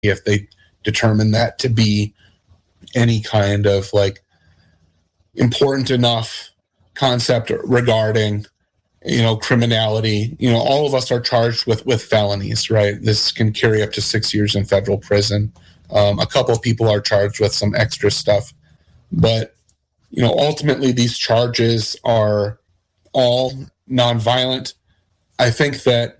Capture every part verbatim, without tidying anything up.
if they determine that to be any kind of like important enough concept regarding, you know, criminality. You know, all of us are charged with, with felonies, right? This can carry up to six years in federal prison. Um, a couple of people are charged with some extra stuff. But, you know, ultimately these charges are all nonviolent. I think that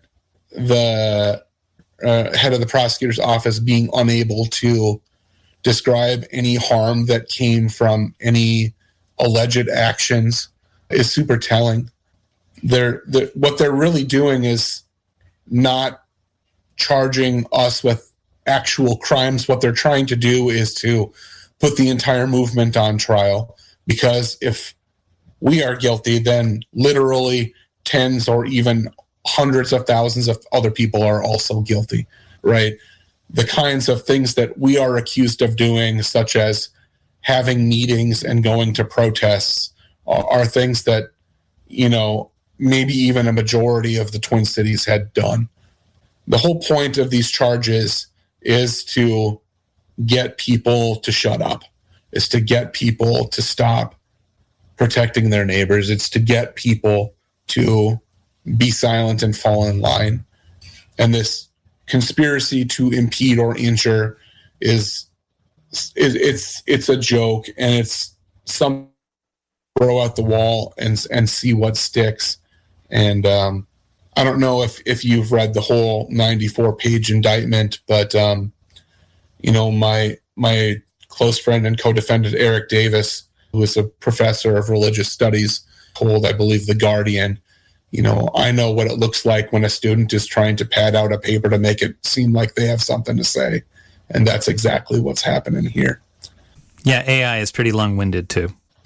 the uh, head of the prosecutor's office being unable to describe any harm that came from any alleged actions is super telling. They're, they're, what they're really doing is not charging us with actual crimes. What they're trying to do is to put the entire movement on trial, because if we are guilty, then literally tens or even hundreds of thousands of other people are also guilty, right? The kinds of things that we are accused of doing, such as having meetings and going to protests, are, are things that, you know, maybe even a majority of the Twin Cities had done. The whole point of these charges is to get people to shut up, is to get people to stop protecting their neighbors. It's to get people to be silent and fall in line. And this conspiracy to impede or injure is, it, it's it's a joke, and it's some throw out the wall and and see what sticks. And um, I don't know if if you've read the whole ninety-four page indictment, but um, you know, my my close friend and co-defendant Eric Davis, who is a professor of religious studies, told, I believe, The Guardian, you know, I know what it looks like when a student is trying to pad out a paper to make it seem like they have something to say. And that's exactly what's happening here. Yeah, A I is pretty long-winded, too.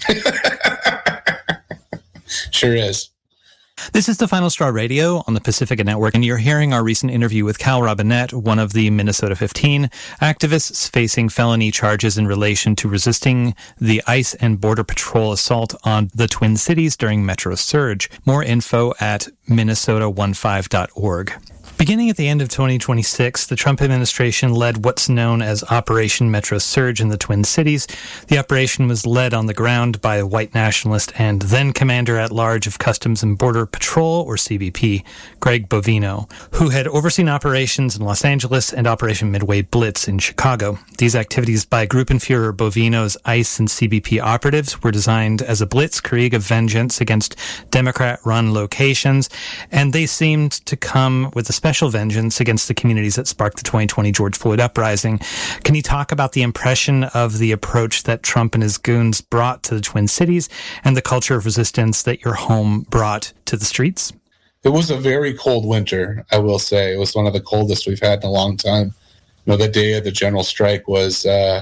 Sure is. This is The Final Straw Radio on the Pacifica Network, and you're hearing our recent interview with Cal Robinette, one of the Minnesota fifteen activists facing felony charges in relation to resisting the ICE and Border Patrol assault on the Twin Cities during Metro Surge. More info at minnesota fifteen dot org. Beginning at the end of twenty twenty-six, the Trump administration led what's known as Operation Metro Surge in the Twin Cities. The operation was led on the ground by a white nationalist and then Commander-at-Large of Customs and Border Patrol, or C B P, Greg Bovino, who had overseen operations in Los Angeles and Operation Midway Blitz in Chicago. These activities by Gruppenführer Bovino's ICE and C B P operatives were designed as a blitzkrieg of vengeance against Democrat-run locations, and they seemed to come with a special vengeance against the communities that sparked the twenty twenty George Floyd uprising. Can you talk about the impression of the approach that Trump and his goons brought to the Twin Cities and the culture of resistance that your home brought to the streets? It was a very cold winter, I will say. It was one of the coldest we've had in a long time. You know, the day of the general strike was, uh,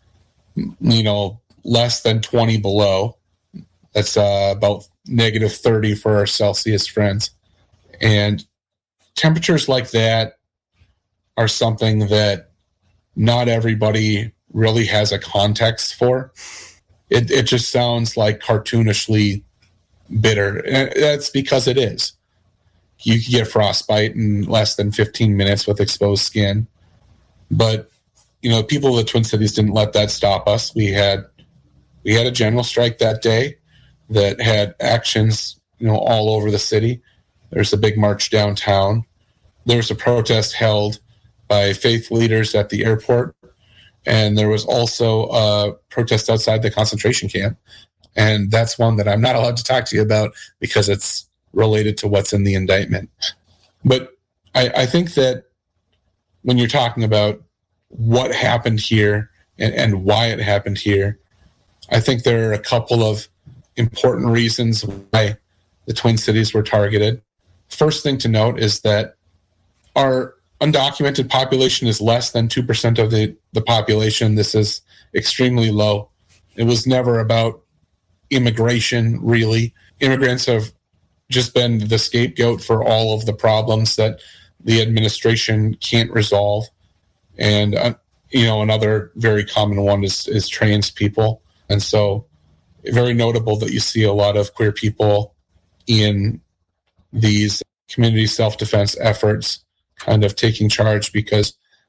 you know, less than twenty below. That's uh, about negative thirty for our Celsius friends. And temperatures like that are something that not everybody really has a context for. It, it just sounds like cartoonishly bitter. And that's because it is. You can get frostbite in less than fifteen minutes with exposed skin. But, you know, people of the Twin Cities didn't let that stop us. We had we had a general strike that day that had actions, you know, all over the city. There's a big march downtown. There was a protest held by faith leaders at the airport. And there was also a protest outside the concentration camp. And that's one that I'm not allowed to talk to you about because it's related to what's in the indictment. But I, I think that when you're talking about what happened here and, and why it happened here, I think there are a couple of important reasons why the Twin Cities were targeted. First thing to note is that our undocumented population is less than two percent of the, the population. This is extremely low. It was never about immigration, really. Immigrants have just been the scapegoat for all of the problems that the administration can't resolve. And, uh, you know, another very common one is, is trans people. And so very notable that you see a lot of queer people in these community self-defense efforts kind of taking charge, because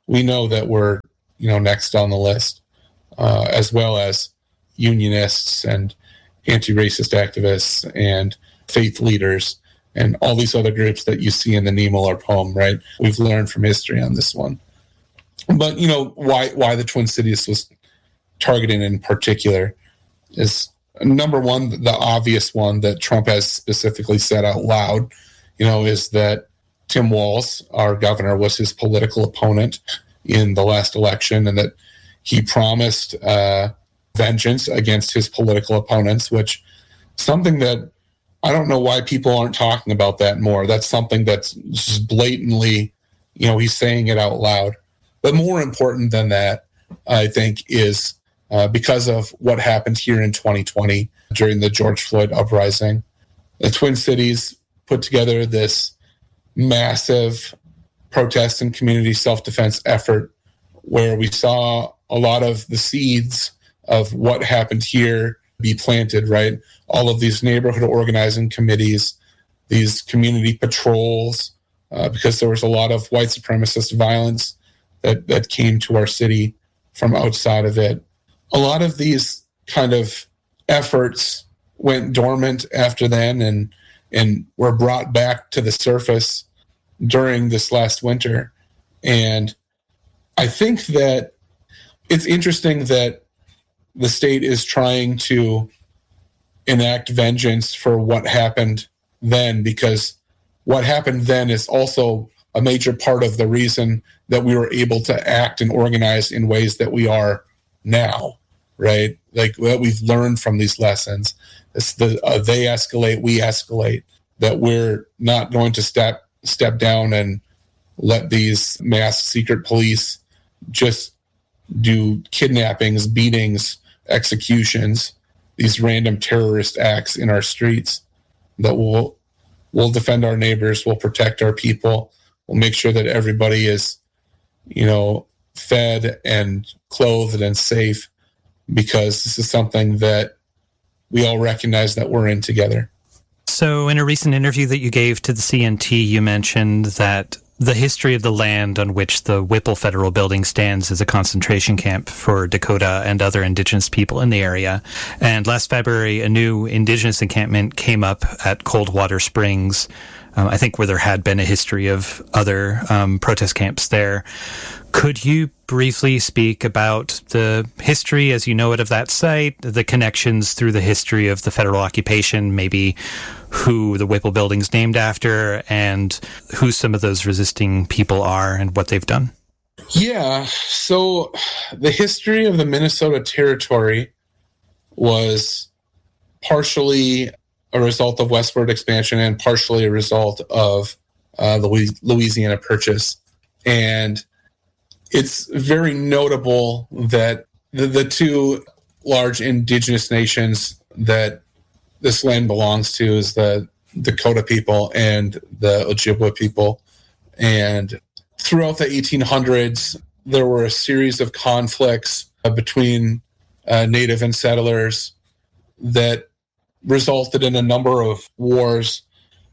we know that we're, you know, next on the list, uh, as well as unionists and anti-racist activists and faith leaders and all these other groups that you see in the Niemöller poem, right? We've learned from history on this one. But, you know, why why the Twin Cities was targeted in particular is, number one, the obvious one that Trump has specifically said out loud, you know, is that Tim Walz, our governor, was his political opponent in the last election, and that he promised uh, vengeance against his political opponents, which something that I don't know why people aren't talking about that more. That's something that's just blatantly, you know, he's saying it out loud. But more important than that, I think, is uh, because of what happened here in twenty twenty during the George Floyd uprising. The Twin Cities put together this massive protest and community self-defense effort where we saw a lot of the seeds of what happened here be planted, right? All of these neighborhood organizing committees, these community patrols, uh, because there was a lot of white supremacist violence that, that came to our city from outside of it. A lot of these kind of efforts went dormant after then and and were brought back to the surface during this last winter. And I think that it's interesting that the state is trying to enact vengeance for what happened then, because what happened then is also a major part of the reason that we were able to act and organize in ways that we are now, right? Like what we've learned from these lessons. It's the uh, they escalate, we escalate, that we're not going to step step down and let these mass secret police just do kidnappings, beatings, executions, these random terrorist acts in our streets. That we'll we'll defend our neighbors, we'll protect our people, we'll make sure that everybody is, you know, fed and clothed and safe, because this is something that we all recognize that we're in together. So in a recent interview that you gave to the C N T, you mentioned that the history of the land on which the Whipple Federal Building stands is a concentration camp for Dakota and other indigenous people in the area. And last February, a new indigenous encampment came up at Coldwater Springs, um, I think where there had been a history of other um, protest camps there. Could you briefly speak about the history as you know it of that site, the connections through the history of the federal occupation, maybe who the Whipple Building's named after, and who some of those resisting people are and what they've done? Yeah, so the history of the Minnesota Territory was partially a result of westward expansion and partially a result of uh, the Louisiana Purchase. And it's very notable that the, the two large indigenous nations that this land belongs to is the Dakota people and the Ojibwa people. And throughout the eighteen hundreds, there were a series of conflicts uh, between uh, native and settlers that resulted in a number of wars.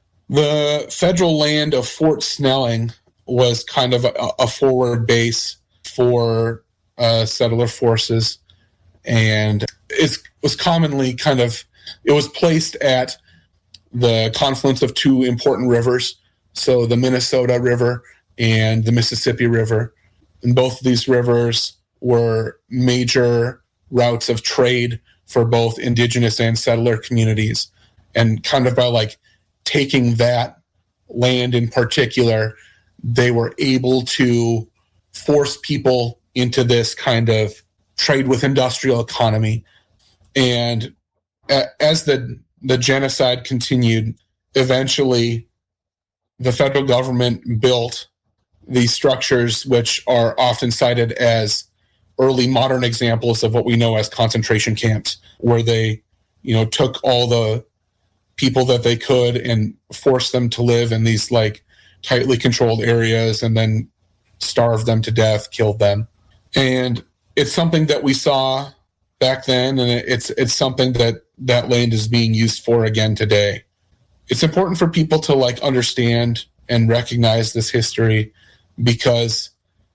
The federal land of Fort Snelling was kind of a, a forward base for uh, settler forces, and it was commonly kind of, it was placed at the confluence of two important rivers, so the Minnesota River and the Mississippi River. And both of these rivers were major routes of trade for both indigenous and settler communities. And kind of by like taking that land in particular, they were able to force people into this kind of trade with industrial economy. And as the, the genocide continued, eventually the federal government built these structures, which are often cited as early modern examples of what we know as concentration camps, where they, you know, took all the people that they could and forced them to live in these like tightly controlled areas and then starved them to death, killed them. And it's something that we saw back then, and it's it's something that that land is being used for again today. It's important for people to like understand and recognize this history, because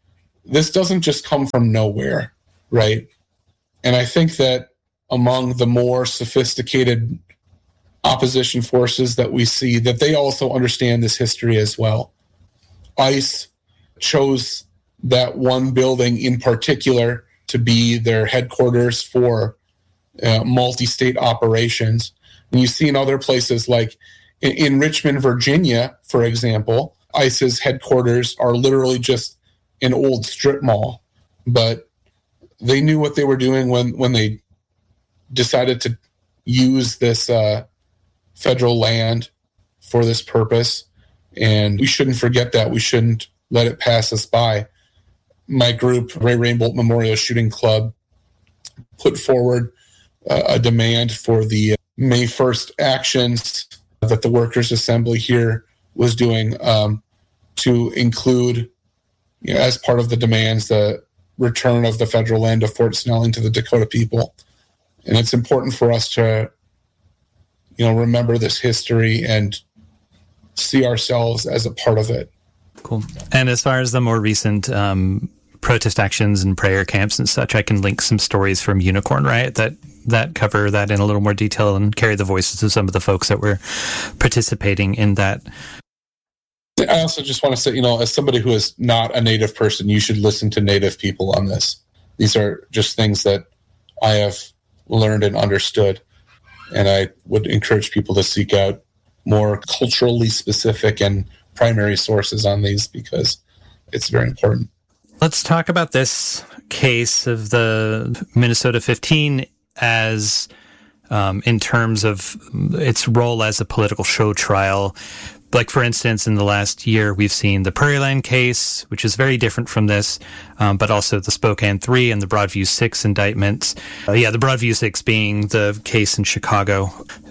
this doesn't just come from nowhere, right? And I think that among the more sophisticated opposition forces that we see, that they also understand this history as well. ICE chose that one building in particular to be their headquarters for uh, multi-state operations. And you see in other places, like in, in Richmond, Virginia, for example, ICE's headquarters are literally just an old strip mall. But they knew what they were doing when, when they decided to use this uh, federal land for this purpose. And we shouldn't forget that. We shouldn't let it pass us by. My group, Ray Rainbolt Memorial Shooting Club, put forward uh, a demand for the May first actions that the Workers' Assembly here was doing um, to include, you know, as part of the demands, the return of the federal land of Fort Snelling to the Dakota people. And it's important for us to, you know, remember this history and see ourselves as a part of it. Cool. And as far as the more recent um, protest actions and prayer camps and such, I can link some stories from Unicorn Riot that, that cover that in a little more detail and carry the voices of some of the folks that were participating in that. I also just want to say, you know, as somebody who is not a Native person, you should listen to Native people on this. These are just things that I have learned and understood. And I would encourage people to seek out more culturally specific and primary sources on these because it's very important. Let's talk about this case of the Minnesota fifteen as um, in terms of its role as a political show trial. Like, for instance, in the last year, we've seen the Prairie Land case, which is very different from this, um, but also the Spokane three and the Broadview six indictments. Uh, yeah, the Broadview six being the case in Chicago.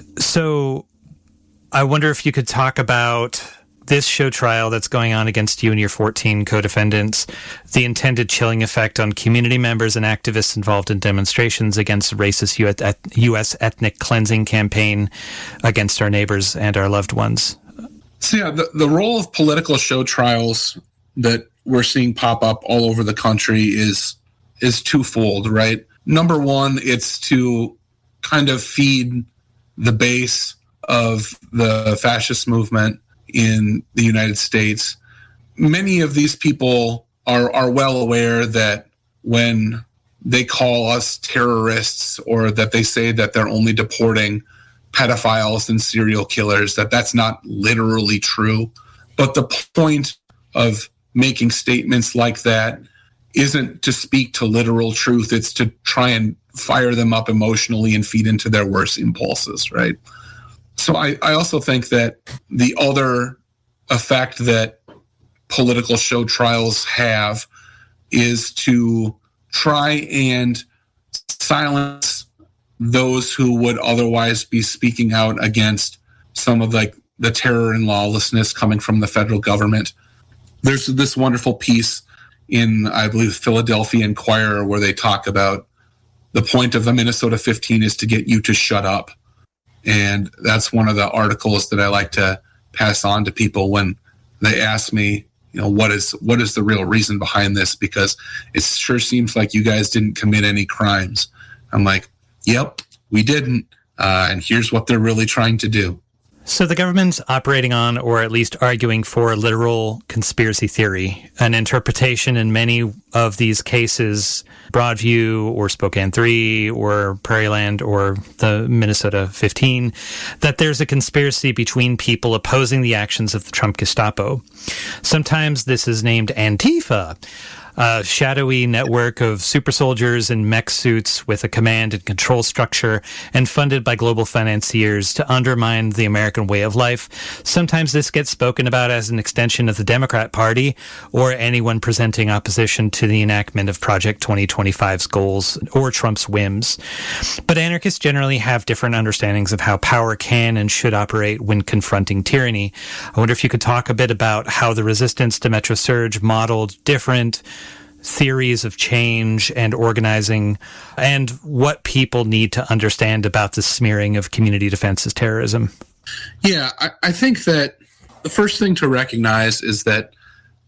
So I wonder if you could talk about this show trial that's going on against you and your fourteen co-defendants, the intended chilling effect on community members and activists involved in demonstrations against the racist U S ethnic cleansing campaign against our neighbors and our loved ones. So yeah, the, the role of political show trials that we're seeing pop up all over the country is is twofold, right? Number one, it's to kind of feed the base of the fascist movement in the United States. Many of these people are are well aware that when they call us terrorists or that they say that they're only deporting pedophiles and serial killers, that that's not literally true. But the point of making statements like that isn't to speak to literal truth. It's to try and fire them up emotionally and feed into their worst impulses, right? So I, I also think that the other effect that political show trials have is to try and silence those who would otherwise be speaking out against some of like the terror and lawlessness coming from the federal government. There's this wonderful piece in, I believe, Philadelphia Inquirer where they talk about the point of the Minnesota fifteen is to get you to shut up. And that's one of the articles that I like to pass on to people when they ask me, you know, what is what is the real reason behind this? Because it sure seems like you guys didn't commit any crimes. I'm like, yep, we didn't. Uh, and here's what they're really trying to do. So the government's operating on, or at least arguing for, a literal conspiracy theory, an interpretation in many of these cases, Broadview or Spokane three or Prairie Land or the Minnesota fifteen, that there's a conspiracy between people opposing the actions of the Trump Gestapo. Sometimes this is named Antifa, a shadowy network of super soldiers in mech suits with a command and control structure and funded by global financiers to undermine the American way of life. Sometimes this gets spoken about as an extension of the Democrat Party or anyone presenting opposition to the enactment of Project twenty twenty-five's goals or Trump's whims. But anarchists generally have different understandings of how power can and should operate when confronting tyranny. I wonder if you could talk a bit about how the resistance to Metro Surge modeled different theories of change and organizing, and what people need to understand about the smearing of community defense as terrorism. Yeah, I, I think that the first thing to recognize is that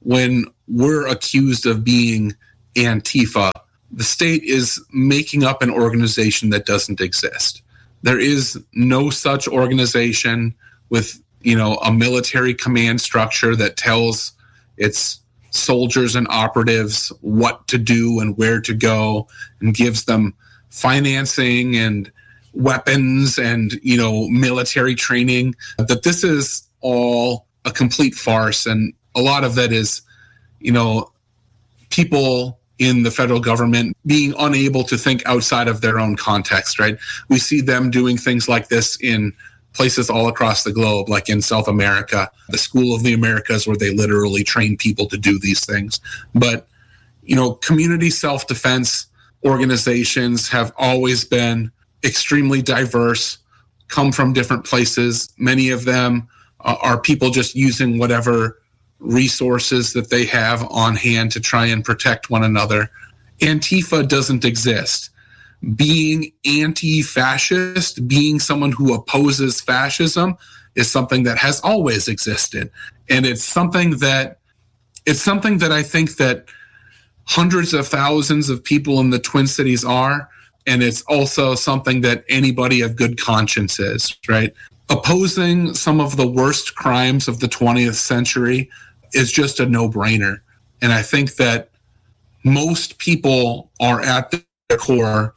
when we're accused of being Antifa, the state is making up an organization that doesn't exist. There is no such organization with, you know, a military command structure that tells its soldiers and operatives what to do and where to go and gives them financing and weapons and, you know, military training. That this is all a complete farce. And a lot of that is, you know, people in the federal government being unable to think outside of their own context, right? We see them doing things like this in places all across the globe, like in South America, the School of the Americas, where they literally train people to do these things. But, you know, community self-defense organizations have always been extremely diverse, come from different places. Many of them uh, are people just using whatever resources that they have on hand to try and protect one another. Antifa doesn't exist. Being anti-fascist, being someone who opposes fascism, is something that has always existed. And it's something that it's something that I think that hundreds of thousands of people in the Twin Cities are, and it's also something that anybody of good conscience is, right? Opposing some of the worst crimes of the twentieth century is just a no-brainer. And I think that most people are at their core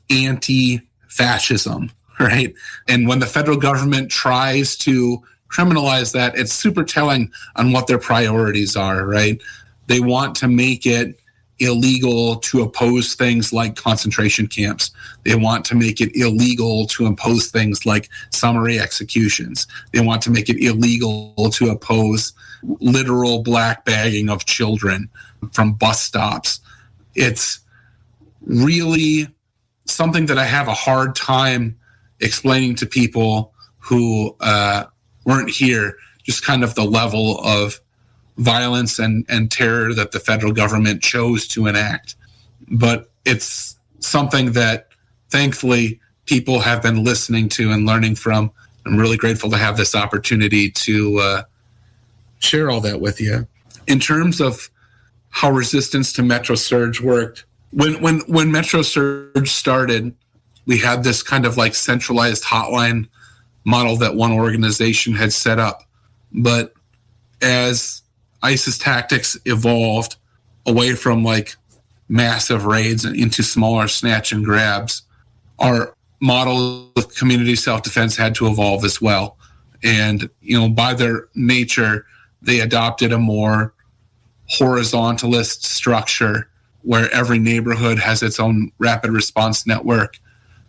anti-fascism, right? And when the federal government tries to criminalize that, it's super telling on what their priorities are, right? They want to make it illegal to oppose things like concentration camps. They want to make it illegal to impose things like summary executions. They want to make it illegal to oppose literal black bagging of children from bus stops. It's really something that I have a hard time explaining to people who uh, weren't here, just kind of the level of violence and, and terror that the federal government chose to enact. But it's something that thankfully people have been listening to and learning from. I'm really grateful to have this opportunity to uh, share all that with you. In terms of how resistance to Metro Surge worked, when when when Metro Surge started, we had this kind of like centralized hotline model that one organization had set up. But as ISIS tactics evolved away from like massive raids and into smaller snatch and grabs, our model of community self-defense had to evolve as well. And, you know, by their nature, they adopted a more horizontalist structure where every neighborhood has its own rapid response network,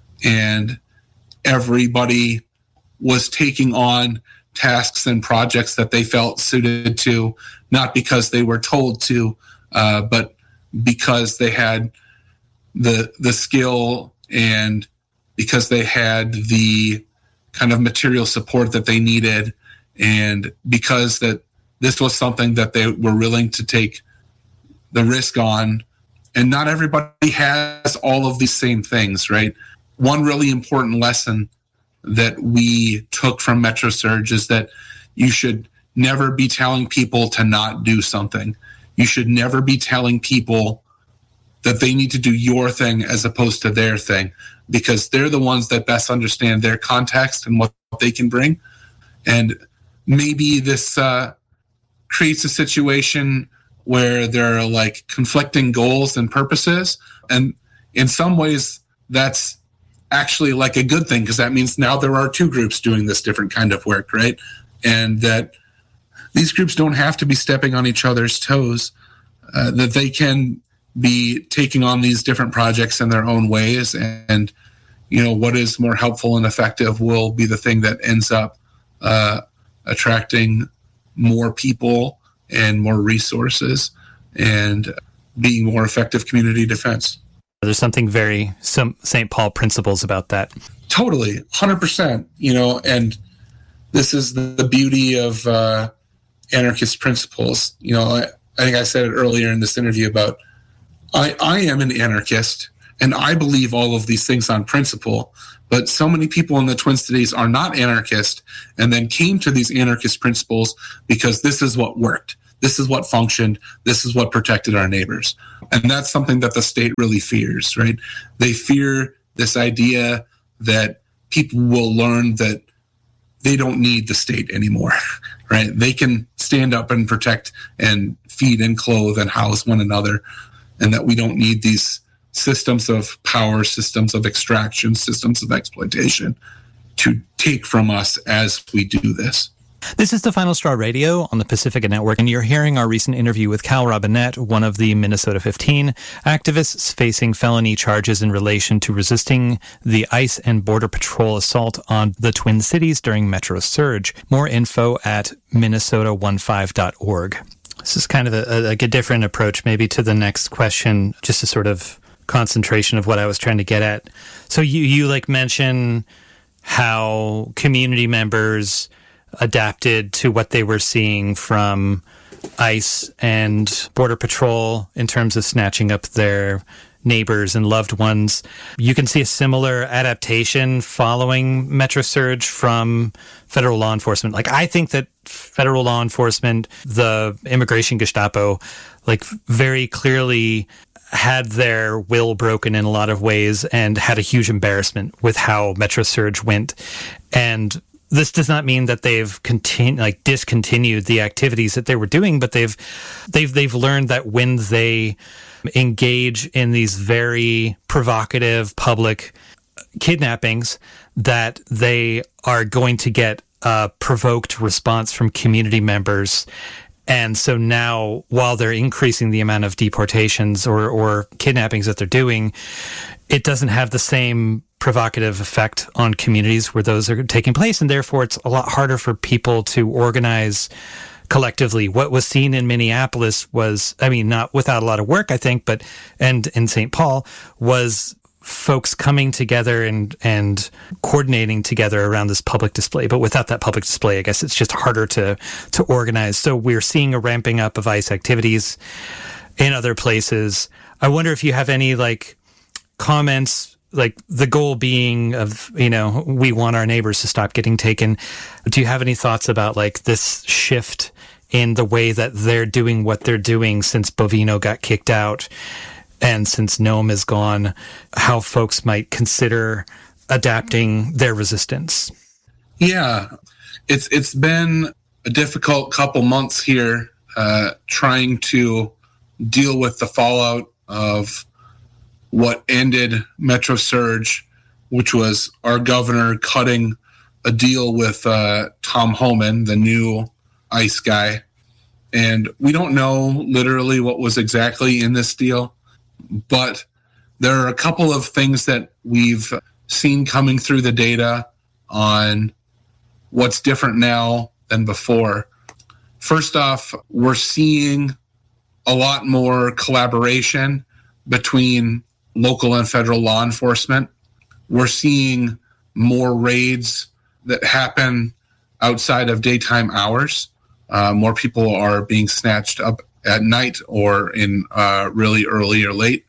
and everybody was taking on tasks and projects that they felt suited to, not because they were told to, uh, but because they had the the skill and because they had the kind of material support that they needed, and because that this was something that they were willing to take the risk on. And not everybody has all of these same things, right? One really important lesson that we took from Metro Surge is that you should never be telling people to not do something. You should never be telling people that they need to do your thing as opposed to their thing, because they're the ones that best understand their context and what they can bring. And maybe this uh, creates a situation where there are like conflicting goals and purposes. And in some ways, that's actually like a good thing, because that means now there are two groups doing this different kind of work, right? And that these groups don't have to be stepping on each other's toes, uh, that they can be taking on these different projects in their own ways. And, you know, what is more helpful and effective will be the thing that ends up uh, attracting more people and more resources and being more effective community defense. There's something very some Saint Paul principles about that. Totally, one hundred percent. You know, and this is the, the beauty of uh, anarchist principles. You know, I, I think I said it earlier in this interview about I, I am an anarchist and I believe all of these things on principle, but so many people in the Twin Cities are not anarchist and then came to these anarchist principles because this is what worked. This is what functioned. This is what protected our neighbors. And that's something that the state really fears, right? They fear this idea that people will learn that they don't need the state anymore, right? They can stand up and protect and feed and clothe and house one another, and that we don't need these systems of power, systems of extraction, systems of exploitation to take from us as we do this. This is the Final Straw Radio on the Pacifica Network, and you're hearing our recent interview with Cal Robinett, one of the Minnesota fifteen activists facing felony charges in relation to resisting the ICE and Border Patrol assault on the Twin Cities during Metro Surge. More info at minnesota fifteen dot org. This is kind of a, like a different approach maybe to the next question, just a sort of concentration of what I was trying to get at. So you, you like mention how community members adapted to what they were seeing from ICE and Border Patrol in terms of snatching up their neighbors and loved ones. You can see a similar adaptation following Metro Surge from federal law enforcement. Like, I think that federal law enforcement, the immigration Gestapo, like very clearly had their will broken in a lot of ways and had a huge embarrassment with how Metro Surge went. And this does not mean that they've continued, like discontinued the activities that they were doing, but they've they've they've learned that when they engage in these very provocative public kidnappings, that they are going to get a provoked response from community members. And so now, while they're increasing the amount of deportations or, or kidnappings that they're doing, it doesn't have the same provocative effect on communities where those are taking place. And therefore, it's a lot harder for people to organize collectively. What was seen in Minneapolis was, I mean, not without a lot of work, I think, but, and in Saint Paul, was folks coming together and and coordinating together around this public display. But without that public display, I guess it's just harder to to organize. So we're seeing a ramping up of ICE activities in other places. I wonder if you have any like comments, like the goal being of, you know, we want our neighbors to stop getting taken. Do you have any thoughts about like this shift in the way that they're doing what they're doing since Bovino got kicked out? And since Nome is gone, how folks might consider adapting their resistance? Yeah, it's it's been a difficult couple months here uh, trying to deal with the fallout of what ended Metro Surge, which was our governor cutting a deal with uh, Tom Homan, the new ICE guy. And we don't know literally what was exactly in this deal. But there are a couple of things that we've seen coming through the data on what's different now than before. First off, we're seeing a lot more collaboration between local and federal law enforcement. We're seeing more raids that happen outside of daytime hours. Uh, more people are being snatched up at night or in uh, really early or late.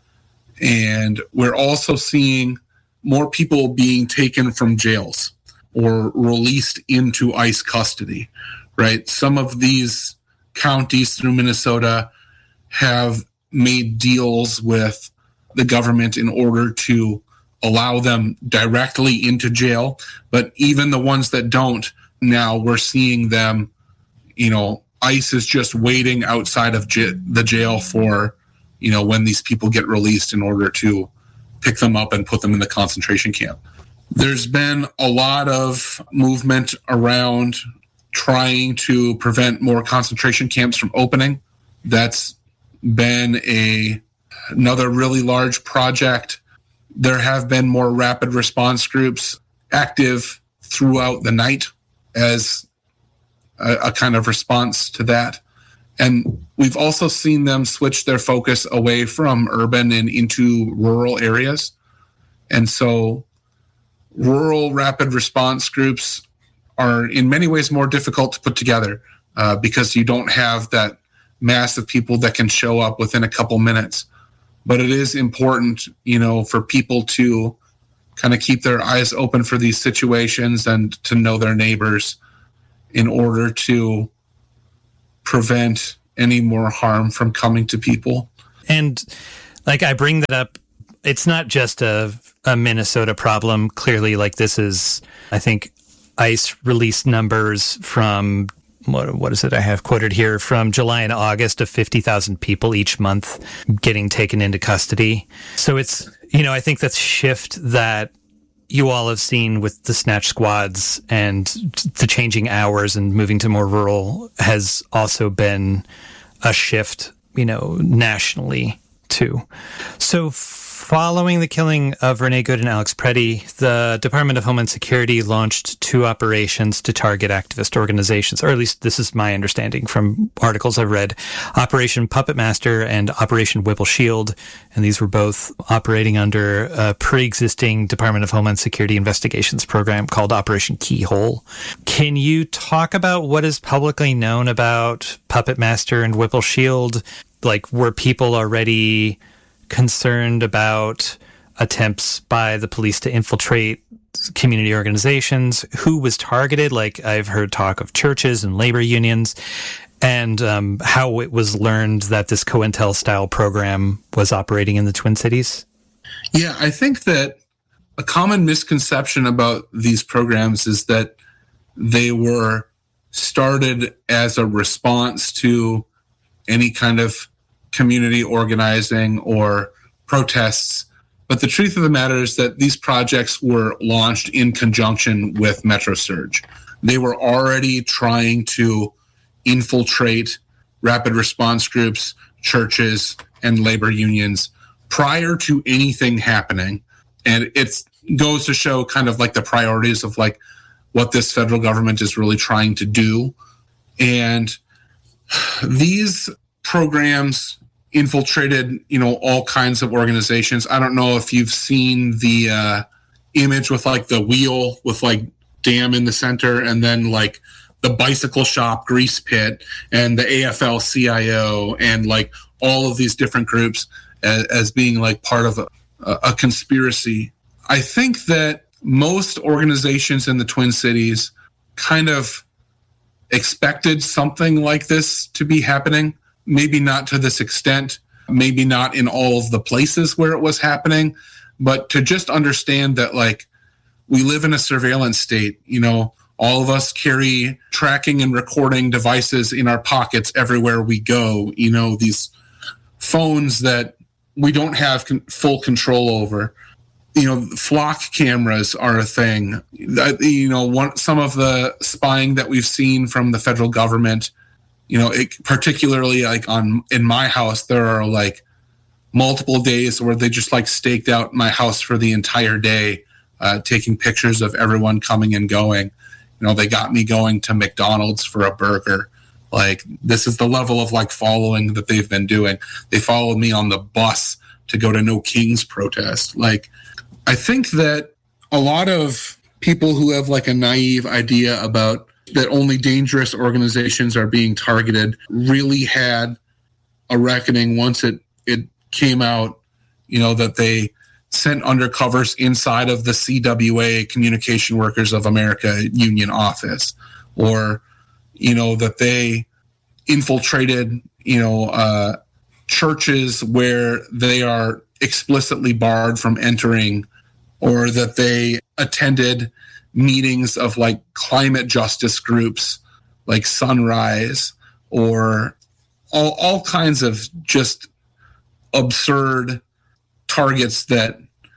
And we're also seeing more people being taken from jails or released into ICE custody, right? Some of these counties through Minnesota have made deals with the government in order to allow them directly into jail. But even the ones that don't, now we're seeing them, you know, ICE is just waiting outside of j- the jail for, you know, when these people get released in order to pick them up and put them in the concentration camp. There's been a lot of movement around trying to prevent more concentration camps from opening. That's been a another really large project. There have been more rapid response groups active throughout the night as a, a kind of response to that. And we've also seen them switch their focus away from urban and into rural areas. And so rural rapid response groups are in many ways more difficult to put together uh, because you don't have that mass of people that can show up within a couple minutes. But it is important, you know, for people to kind of keep their eyes open for these situations and to know their neighbors in order to prevent any more harm from coming to people. And like I bring that up, it's not just a, a Minnesota problem. Clearly, like this is, I think, ICE released numbers from, what what is it I have quoted here, from July and August of fifty thousand people each month getting taken into custody. So it's, you know, I think that's shift that you all have seen with the snatch squads and the changing hours and moving to more rural has also been a shift, you know, nationally too. So following the killing of Renee Good and Alex Preddy, the Department of Homeland Security launched two operations to target activist organizations, or at least this is my understanding from articles I've read, Operation Puppet Master and Operation Whipple Shield. And these were both operating under a pre-existing Department of Homeland Security investigations program called Operation Keyhole. Can you talk about what is publicly known about Puppet Master and Whipple Shield? Like, were people already concerned about attempts by the police to infiltrate community organizations? Who was targeted? Like, I've heard talk of churches and labor unions, and um, how it was learned that this COINTEL-style program was operating in the Twin Cities? Yeah, I think that a common misconception about these programs is that they were started as a response to any kind of community organizing or protests. But the truth of the matter is that these projects were launched in conjunction with MetroSurge. They were already trying to infiltrate rapid response groups, churches, and labor unions prior to anything happening. And it goes to show kind of like the priorities of like what this federal government is really trying to do. And these programs infiltrated, you know, all kinds of organizations. I don't know if you've seen the uh, image with like the wheel with like dam in the center, and then like the bicycle shop grease pit and the A F L C I O and like all of these different groups as, as being like part of a, a conspiracy. I think that most organizations in the Twin Cities kind of expected something like this to be happening. Maybe not to this extent, maybe not in all of the places where it was happening, but to just understand that, like, we live in a surveillance state. You know, all of us carry tracking and recording devices in our pockets everywhere we go. You know, these phones that we don't have con- full control over. You know, flock cameras are a thing. You know, one, some of the spying that we've seen from the federal government, you know, it, particularly like on in my house, there are like multiple days where they just like staked out my house for the entire day, uh, taking pictures of everyone coming and going. You know, they got me going to McDonald's for a burger. Like, this is the level of like following that they've been doing. They followed me on the bus to go to No Kings protest. Like, I think that a lot of people who have like a naive idea about that only dangerous organizations are being targeted really had a reckoning once it, it came out, you know, that they sent undercovers inside of the C W A, Communication Workers of America union office, or, you know, that they infiltrated, you know, uh, churches where they are explicitly barred from entering, or that they attended meetings of like climate justice groups like Sunrise, or all, all kinds of just absurd targets that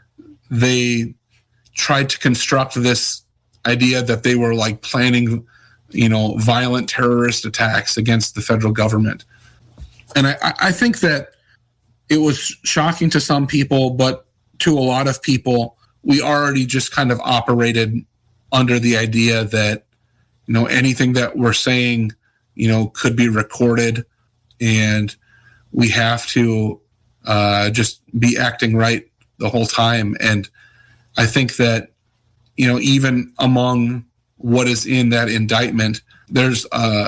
they tried to construct this idea that they were like planning, you know, violent terrorist attacks against the federal government. And I, I think that it was shocking to some people, but to a lot of people, we already just kind of operated under the idea that, you know, anything that we're saying, you know, could be recorded, and we have to uh, just be acting right the whole time. And I think that, you know, even among what is in that indictment, there's a,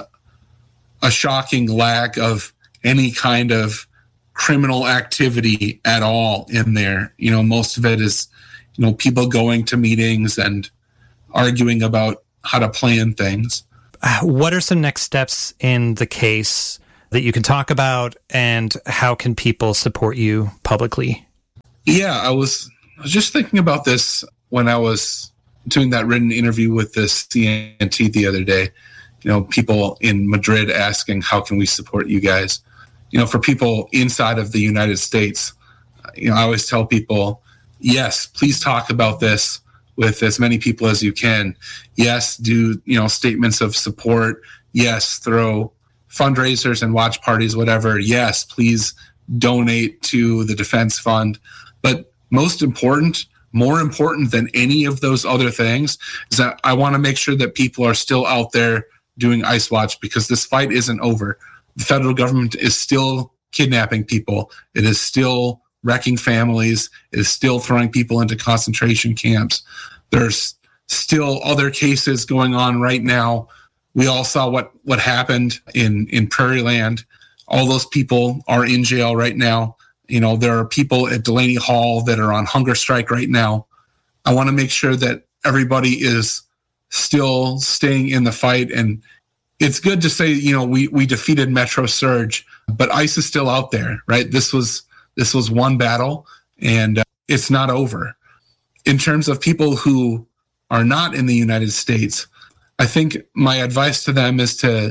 a shocking lack of any kind of criminal activity at all in there. You know, most of it is, you know, people going to meetings and arguing about how to plan things. what are some next steps in the case that you can talk about, and how can people support you publicly? Yeah, I was, I was just thinking about this when I was doing that written interview with the C N T the other day. You know, people in Madrid asking, how can we support you guys? You know, for people inside of the United States, you know, I always tell people, yes, please talk about this with as many people as you can. Yes, do, you know, statements of support. Yes, throw fundraisers and watch parties, whatever. Yes, please donate to the defense fund. But most important, more important than any of those other things, is that I want to make sure that people are still out there doing ICE Watch, because this fight isn't over. The federal government is still kidnapping people. It is still wrecking families. It is still throwing people into concentration camps. There's still other cases going on right now. We all saw what, what happened in, in Prairie Land. All those people are in jail right now. You know, there are people at Delaney Hall that are on hunger strike right now. I want to make sure that everybody is still staying in the fight. And it's good to say, you know, we, we defeated Metro Surge, but ICE is still out there, right? This was, this was one battle, and uh, it's not over. In terms of people who are not in the United States, I think my advice to them is to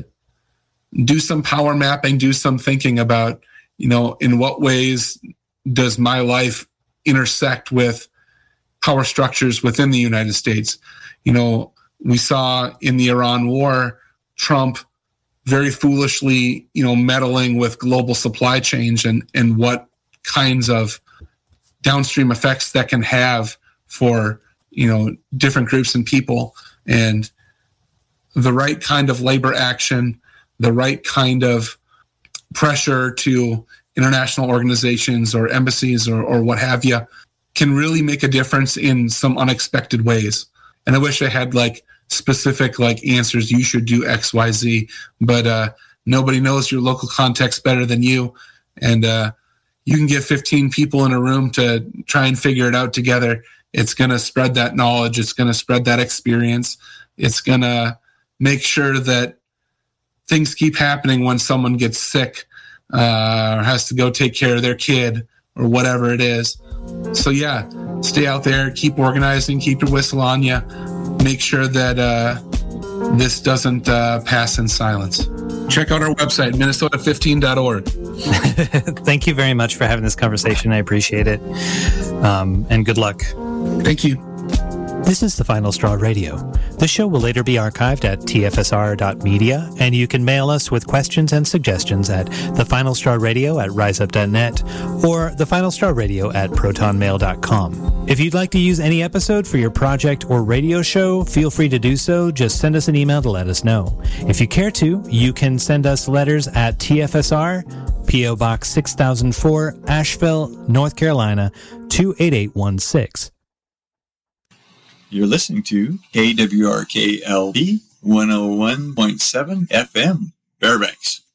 do some power mapping, do some thinking about, you know, in what ways does my life intersect with power structures within the United States? You know, we saw in the Iran war, Trump very foolishly, you know, meddling with global supply chains and, and what kinds of downstream effects that can have for, you know, different groups and people. And the right kind of labor action, the right kind of pressure to international organizations or embassies or, or what have you can really make a difference in some unexpected ways. And I wish I had like specific like answers. You should do X, Y, Z, but uh, nobody knows your local context better than you. And uh, you can get fifteen people in a room to try and figure it out together. It's going to spread that knowledge. It's going to spread that experience. It's going to make sure that things keep happening when someone gets sick uh, or has to go take care of their kid or whatever it is. So yeah, stay out there, keep organizing, keep your whistle on you. Make sure that uh, this doesn't uh, pass in silence. Check out our website, minnesota fifteen dot org. Thank you very much for having this conversation. I appreciate it. Um, and good luck. Thank you. This is The Final Straw Radio. The show will later be archived at t f s r dot media, and you can mail us with questions and suggestions at thefinalstrawradio at riseup dot net or thefinalstrawradio at protonmail dot com. If you'd like to use any episode for your project or radio show, feel free to do so. Just send us an email to let us know. If you care to, you can send us letters at T F S R, P O Box six thousand four, Asheville, North Carolina, two eight eight one six. You're listening to K W R K L P one oh one point seven F M, Fairbanks.